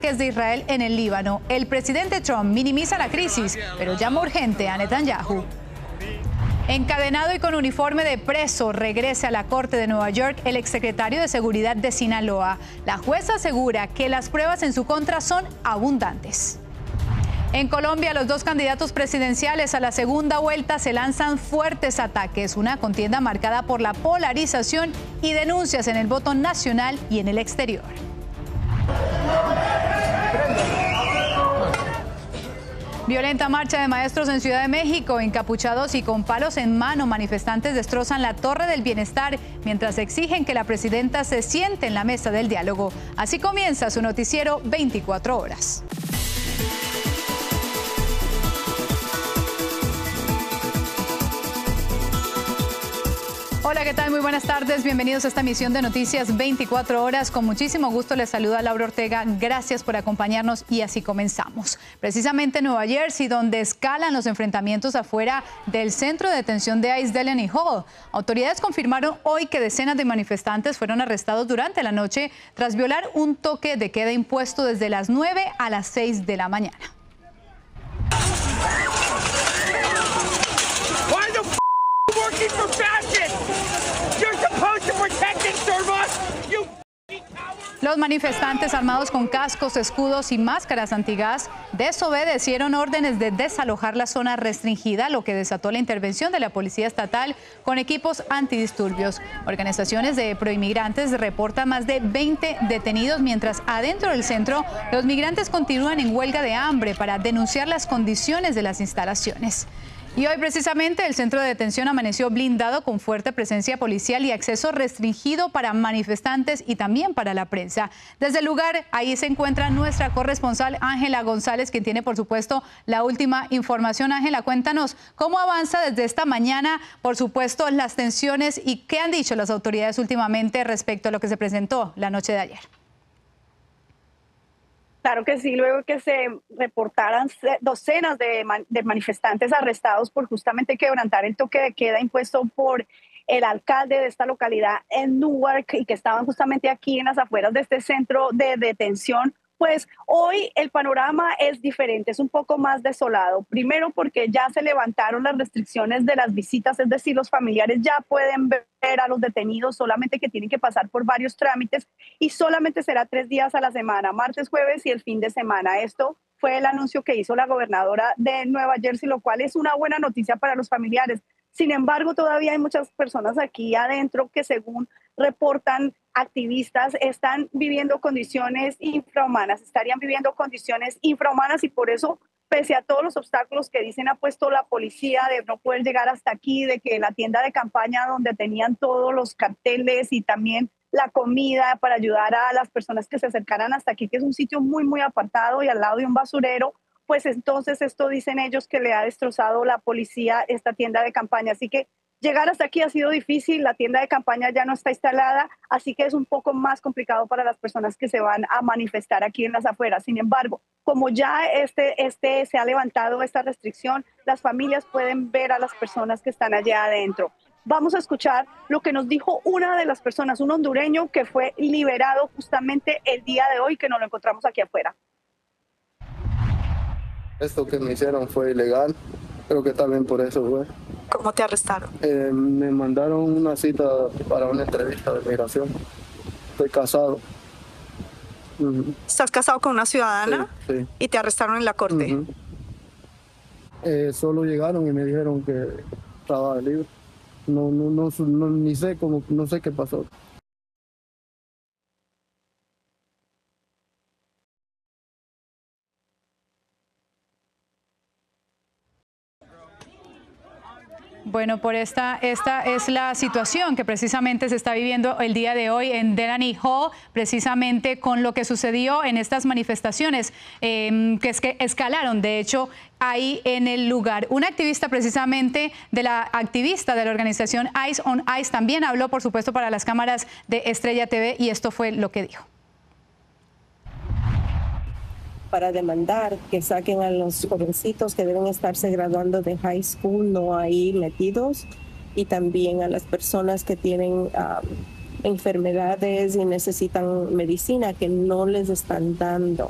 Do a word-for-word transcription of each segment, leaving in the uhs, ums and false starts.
de Israel en el Líbano. El presidente Trump minimiza la crisis, pero llama urgente a Netanyahu. Encadenado y con uniforme de preso, regresa a la Corte de Nueva York el exsecretario de Seguridad de Sinaloa. La jueza asegura que las pruebas en su contra son abundantes. En Colombia, los dos candidatos presidenciales a la segunda vuelta se lanzan fuertes ataques, una contienda marcada por la polarización y denuncias en el voto nacional y en el exterior. Violenta marcha de maestros en Ciudad de México. Encapuchados y con palos en mano, manifestantes destrozan la Torre del Bienestar mientras exigen que la presidenta se siente en la mesa del diálogo. Así comienza su noticiero veinticuatro horas. Hola, ¿qué tal? Muy buenas tardes. Bienvenidos a esta emisión de Noticias veinticuatro horas. Con muchísimo gusto les saluda Laura Ortega. Gracias por acompañarnos y así comenzamos. Precisamente en Nueva Jersey, donde escalan los enfrentamientos afuera del centro de detención de ICE Delaney Hall. Autoridades confirmaron hoy que decenas de manifestantes fueron arrestados durante la noche tras violar un toque de queda impuesto desde las nueve a las seis de la mañana. Los manifestantes armados con cascos, escudos y máscaras antigas desobedecieron órdenes de desalojar la zona restringida, lo que desató la intervención de la Policía Estatal con equipos antidisturbios. Organizaciones de proinmigrantes reportan más de veinte detenidos, mientras adentro del centro los migrantes continúan en huelga de hambre para denunciar las condiciones de las instalaciones. Y hoy precisamente el centro de detención amaneció blindado con fuerte presencia policial y acceso restringido para manifestantes y también para la prensa. Desde el lugar, ahí se encuentra nuestra corresponsal Ángela González, quien tiene, por supuesto, la última información. Ángela, cuéntanos cómo avanza desde esta mañana, por supuesto, las tensiones y qué han dicho las autoridades últimamente respecto a lo que se presentó la noche de ayer. Claro que sí, luego que se reportaran docenas de, man de manifestantes arrestados por justamente quebrantar el toque de queda impuesto por el alcalde de esta localidad en Newark y que estaban justamente aquí en las afueras de este centro de detención, pues hoy el panorama es diferente, es un poco más desolado. Primero porque ya se levantaron las restricciones de las visitas, es decir, los familiares ya pueden ver a los detenidos, solamente que tienen que pasar por varios trámites y solamente será tres días a la semana, martes, jueves y el fin de semana. Esto fue el anuncio que hizo la gobernadora de Nueva Jersey, lo cual es una buena noticia para los familiares. Sin embargo, todavía hay muchas personas aquí adentro que, según reportan activistas, están viviendo condiciones infrahumanas, estarían viviendo condiciones infrahumanas y por eso, pese a todos los obstáculos que dicen ha puesto la policía de no poder llegar hasta aquí, de que la tienda de campaña donde tenían todos los carteles y también la comida para ayudar a las personas que se acercaran hasta aquí, que es un sitio muy, muy apartado y al lado de un basurero, pues entonces esto dicen ellos que le ha destrozado la policía esta tienda de campaña. Así que llegar hasta aquí ha sido difícil, la tienda de campaña ya no está instalada, así que es un poco más complicado para las personas que se van a manifestar aquí en las afueras. Sin embargo, como ya este, este, se ha levantado esta restricción, las familias pueden ver a las personas que están allá adentro. Vamos a escuchar lo que nos dijo una de las personas, un hondureño que fue liberado justamente el día de hoy, que nos lo encontramos aquí afuera. Esto que me hicieron fue ilegal, creo que también por eso fue. ¿Cómo te arrestaron? Eh, me mandaron una cita para una entrevista de migración. Estoy casado. Uh-huh. ¿Estás casado con una ciudadana? Sí, sí. ¿Y te arrestaron en la corte? Uh-huh. eh, solo llegaron y me dijeron que estaba libre. No, no, no, no, ni sé cómo, no sé qué pasó. Bueno, por esta, esta es la situación que precisamente se está viviendo el día de hoy en Delaney Hall, precisamente con lo que sucedió en estas manifestaciones eh, que, es que escalaron, de hecho, ahí en el lugar. Una activista precisamente de la activista de la organización Eyes on Ice también habló, por supuesto, para las cámaras de Estrella T V y esto fue lo que dijo. Para demandar que saquen a los jovencitos que deben estarse graduando de high school, no ahí metidos, y también a las personas que tienen um, enfermedades y necesitan medicina que no les están dando.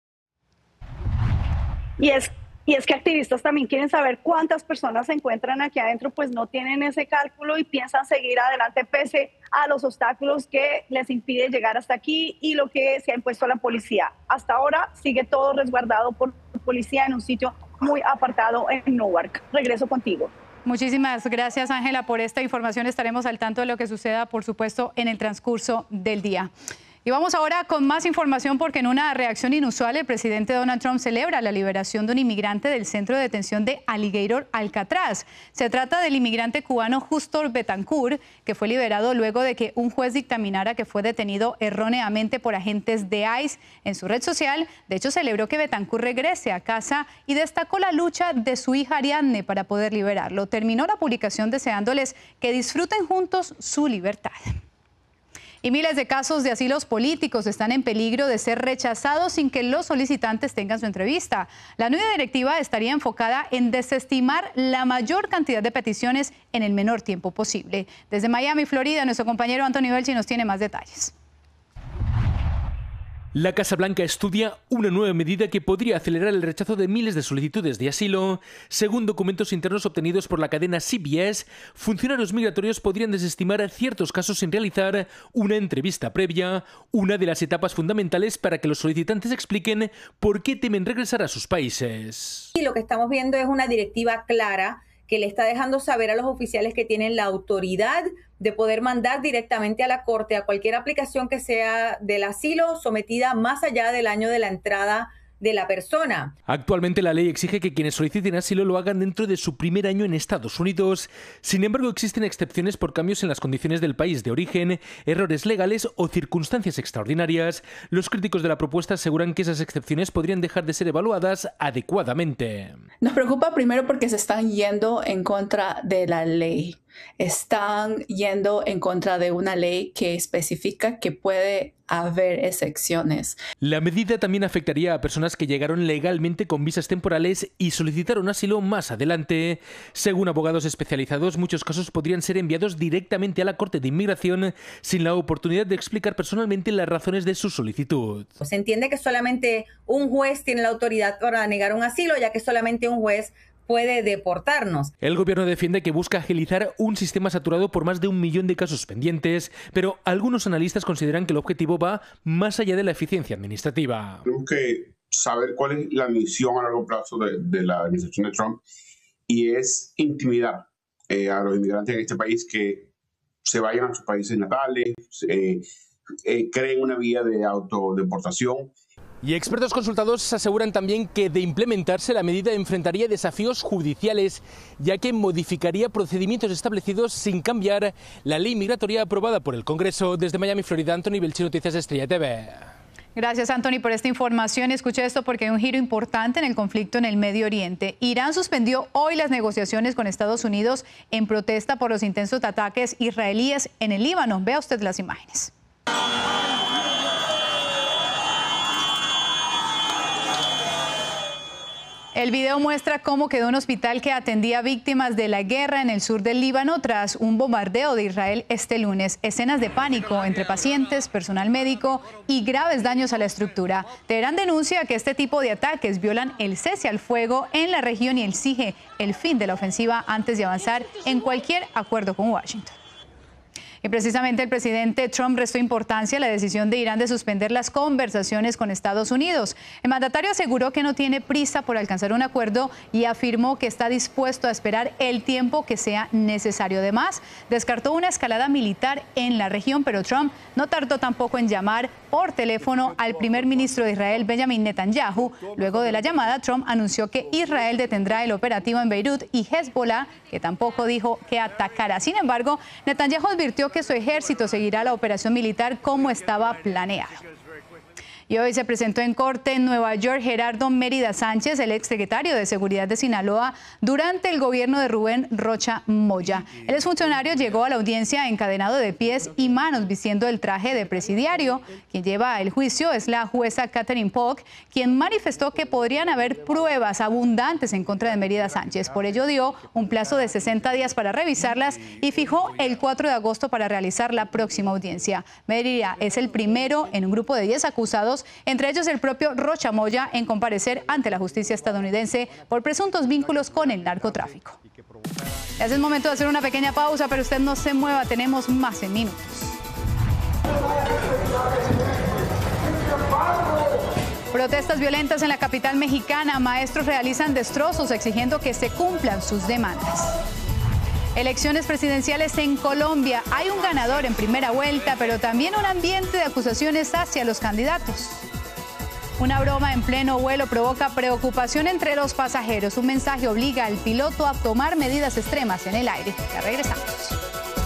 Y es, y es que activistas también quieren saber cuántas personas se encuentran aquí adentro, pues no tienen ese cálculo y piensan seguir adelante pese a los obstáculos que les impide llegar hasta aquí y lo que se ha impuesto a la policía. Hasta ahora sigue todo resguardado por policía en un sitio muy apartado en Newark. Regreso contigo. Muchísimas gracias, Ángela, por esta información. Estaremos al tanto de lo que suceda, por supuesto, en el transcurso del día. Y vamos ahora con más información porque en una reacción inusual el presidente Donald Trump celebra la liberación de un inmigrante del centro de detención de Alligator, Alcatraz. Se trata del inmigrante cubano Justor Betancourt, que fue liberado luego de que un juez dictaminara que fue detenido erróneamente por agentes de ICE. En su red social, de hecho, celebró que Betancourt regrese a casa y destacó la lucha de su hija Ariadne para poder liberarlo. Terminó la publicación deseándoles que disfruten juntos su libertad. Y miles de casos de asilos políticos están en peligro de ser rechazados sin que los solicitantes tengan su entrevista. La nueva directiva estaría enfocada en desestimar la mayor cantidad de peticiones en el menor tiempo posible. Desde Miami, Florida, nuestro compañero Antonio Belchi nos tiene más detalles. La Casa Blanca estudia una nueva medida que podría acelerar el rechazo de miles de solicitudes de asilo. Según documentos internos obtenidos por la cadena C B S, funcionarios migratorios podrían desestimar ciertos casos sin realizar una entrevista previa, una de las etapas fundamentales para que los solicitantes expliquen por qué temen regresar a sus países. Y lo que estamos viendo es una directiva clara que le está dejando saber a los oficiales que tienen la autoridad de poder mandar directamente a la Corte a cualquier aplicación que sea del asilo sometida más allá del año de la entrada de la persona. Actualmente la ley exige que quienes soliciten asilo lo hagan dentro de su primer año en Estados Unidos. Sin embargo, existen excepciones por cambios en las condiciones del país de origen, errores legales o circunstancias extraordinarias. Los críticos de la propuesta aseguran que esas excepciones podrían dejar de ser evaluadas adecuadamente. Nos preocupa primero porque se están yendo en contra de la ley. Están yendo en contra de una ley que especifica que puede haber excepciones. La medida también afectaría a personas que llegaron legalmente con visas temporales y solicitaron asilo más adelante. Según abogados especializados, muchos casos podrían ser enviados directamente a la Corte de Inmigración sin la oportunidad de explicar personalmente las razones de su solicitud. Se entiende que solamente un juez tiene la autoridad para negar un asilo, ya que solamente un juez puede deportarnos. El gobierno defiende que busca agilizar un sistema saturado por más de un millón de casos pendientes, pero algunos analistas consideran que el objetivo va más allá de la eficiencia administrativa. Tenemos que saber cuál es la misión a largo plazo de, de la administración de Trump y es intimidar eh, a los inmigrantes en este país que se vayan a sus países natales, eh, eh, creen una vía de autodeportación. Y expertos consultados aseguran también que de implementarse la medida enfrentaría desafíos judiciales, ya que modificaría procedimientos establecidos sin cambiar la ley migratoria aprobada por el Congreso. Desde Miami, Florida, Anthony Belchi, Noticias Estrella T V. Gracias, Anthony, por esta información. Escuché esto porque hay un giro importante en el conflicto en el Medio Oriente. Irán suspendió hoy las negociaciones con Estados Unidos en protesta por los intensos ataques israelíes en el Líbano. Vea usted las imágenes. El video muestra cómo quedó un hospital que atendía víctimas de la guerra en el sur del Líbano tras un bombardeo de Israel este lunes. Escenas de pánico entre pacientes, personal médico y graves daños a la estructura. Teherán denuncia que este tipo de ataques violan el cese al fuego en la región y exige el fin de la ofensiva antes de avanzar en cualquier acuerdo con Washington. Y precisamente el presidente Trump restó importancia a la decisión de Irán de suspender las conversaciones con Estados Unidos. El mandatario aseguró que no tiene prisa por alcanzar un acuerdo y afirmó que está dispuesto a esperar el tiempo que sea necesario. Además, descartó una escalada militar en la región, pero Trump no tardó tampoco en llamar por teléfono al primer ministro de Israel, Benjamin Netanyahu. Luego de la llamada, Trump anunció que Israel detendrá el operativo en Beirut y Hezbollah, que tampoco dijo que atacará. Sin embargo, Netanyahu advirtió que su ejército seguirá la operación militar como estaba planeado. Y hoy se presentó en corte en Nueva York Gerardo Mérida Sánchez, el exsecretario de Seguridad de Sinaloa, durante el gobierno de Rubén Rocha Moya. El exfuncionario llegó a la audiencia encadenado de pies y manos, vistiendo el traje de presidiario. Quien lleva el juicio es la jueza Catherine Polk, quien manifestó que podrían haber pruebas abundantes en contra de Mérida Sánchez. Por ello dio un plazo de sesenta días para revisarlas y fijó el cuatro de agosto para realizar la próxima audiencia. Mérida es el primero en un grupo de diez acusados, entre ellos el propio Rocha Moya, en comparecer ante la justicia estadounidense por presuntos vínculos con el narcotráfico. Es el momento de hacer una pequeña pausa, pero usted no se mueva, tenemos más en minutos. Protestas violentas en la capital mexicana. Maestros realizan destrozos exigiendo que se cumplan sus demandas. Elecciones presidenciales en Colombia. Hay un ganador en primera vuelta, pero también un ambiente de acusaciones hacia los candidatos. Una broma en pleno vuelo provoca preocupación entre los pasajeros. Un mensaje obliga al piloto a tomar medidas extremas en el aire. Ya regresamos.